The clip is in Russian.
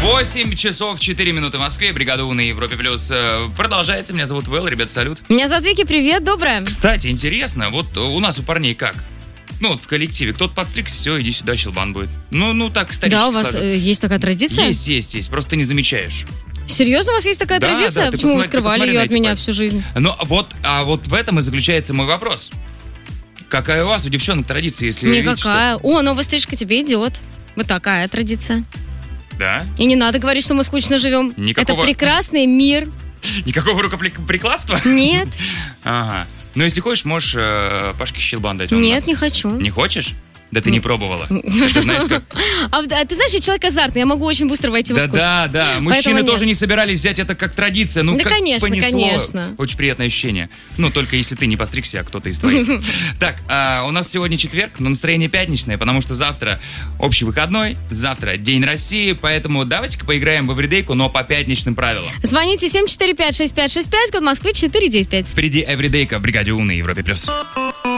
8 часов 4 минуты в Москве. Бригада У на Европе Плюс продолжается. Меня зовут Вэл. Ребят, салют. Меня зовут Вики. Привет, доброе. Кстати, интересно, вот у нас у парней как? Ну, вот в коллективе. Кто-то подстригся, все, иди сюда, щелбан будет. Ну так, исторически. Да, у вас есть такая традиция? Есть. Просто ты не замечаешь. Серьезно, у вас есть такая традиция? Почему вы скрывали ее от меня всю жизнь? Ну, вот в этом и заключается мой вопрос. Какая у вас, у девчонок, традиция, если... Никакая. О, новая стрижка тебе идет. Вот такая традиция. Да? И не надо говорить, что мы скучно живем. Никакого... Это прекрасный мир. Никакого рукоприкладства? Нет. Ага. Ну, если хочешь, можешь Пашке щелбан дать. Нет, не хочу. Не хочешь? Да ты не пробовала. Ты знаешь, как... ты знаешь, я человек азартный, я могу очень быстро войти во вкус. Да. Мужчины тоже не собирались взять это как традиция. Ну, да, как конечно, понесло. конечно. Очень приятное ощущение. Ну, только если ты не постригся, а кто-то из твоих. Так, у нас сегодня четверг, но настроение пятничное, потому что завтра общий выходной, завтра День России, поэтому давайте-ка поиграем в эвридейку, но по пятничным правилам. Звоните 745-6565, код Москвы 495. Впереди эвридейка в Бригаде У на Европе+.